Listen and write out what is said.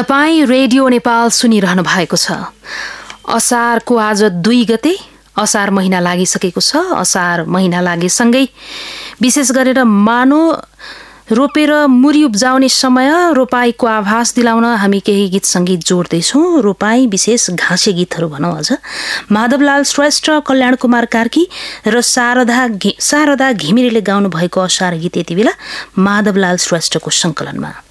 तपाईँ रेडियो नेपाल सुनिरहनु भएको छ। असारको आज 2 गते, असार महिना लागिसकेको छ। असार महिना लागेसँगै विशेष गरेर मानो रोपेर मुरी उब्जाउने समय, रोपाईको आभास दिलाउन हामी केही गीत सङ्गीत जोड्दैछौँ। रोपाई विशेष घाँसे गीतहरू भनौँ। अझ माधवलाल श्रेष्ठ, कल्याण कुमार कार्की र शारदा घिमिरेले गाउनु भएको असार गीत यति बेला माधवलाल श्रेष्ठको सङ्कलनमा।